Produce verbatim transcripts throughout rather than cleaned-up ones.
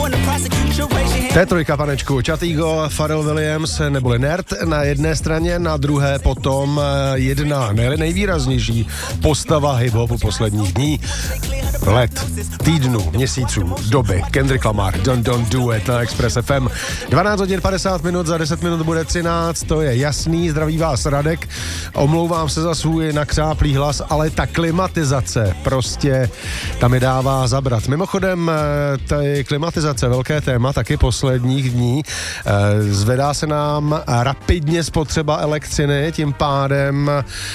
T tři, panečku, Chatigo, Pharrell Williams neboli Nerd na jedné straně, na druhé potom jedna nej- nejvýraznější postava hip-hopu posledních dní, let, týdnů, měsíců, doby. Kendrick Lamar, Don't Don't Do It na Express F M. dvanáct hodin padesát minut, za deset minut bude třináct, to je jasný, zdraví vás Radek. Omlouvám se za svůj nakřáplý hlas, ale ta klimatizace prostě tam mi dává zabrat. Mimochodem, ta klimatizace, velké téma, taky posledních dní. Zvedá se nám rapidně spotřeba elektřiny, tím pádem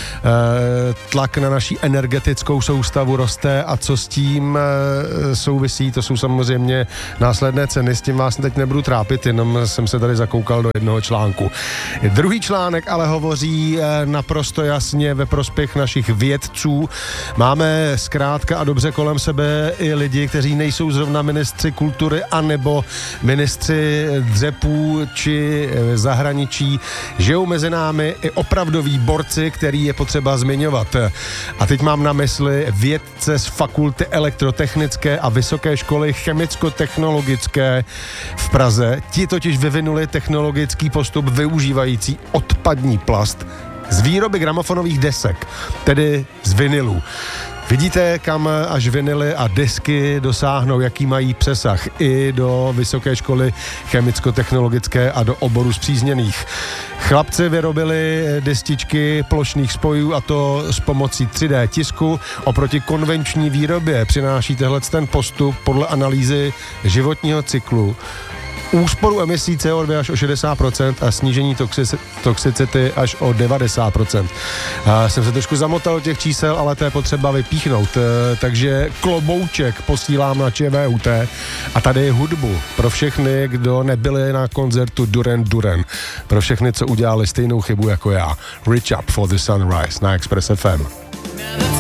tlak na naší energetickou soustavu roste a co s tím souvisí, to jsou samozřejmě následné ceny, s tím vás teď nebudu trápit, jenom jsem se tady zakoukal do jednoho článku. Druhý článek ale hovoří naprosto jasně ve prospěch našich vědců. Máme zkrátka a dobře kolem sebe i lidi, kteří nejsou zrovna ministři kultury anebo ministři dřepů či zahraničí. Žijou mezi námi i opravdoví borci, který je potřeba zmiňovat. A teď mám na mysli vědce z fakulty elektrotechnické a vysoké školy chemicko-technologické v Praze. Ti totiž vyvinuli technologický postup využívající odpadní plast z výroby gramofonových desek, tedy z vinilů. Vidíte, kam až vinily a desky dosáhnou, jaký mají přesah i do vysoké školy chemicko-technologické a do oboru spřízněných. Chlapci vyrobili destičky plošných spojů a to s pomocí tři dé tisku. Oproti konvenční výrobě přináší tenhle ten postup podle analýzy životního cyklu úsporu emisí C O dva až o šedesát procent a snížení toxic- toxicity až o devadesát procent. A jsem se trošku zamotal těch čísel, ale to je potřeba vypíchnout. E, takže klobouček posílám na ČVUT a tady je hudbu pro všechny, kdo nebyli na koncertu Duran Duran. Pro všechny, co udělali stejnou chybu jako já. Reach Up for the Sunrise na Express F M.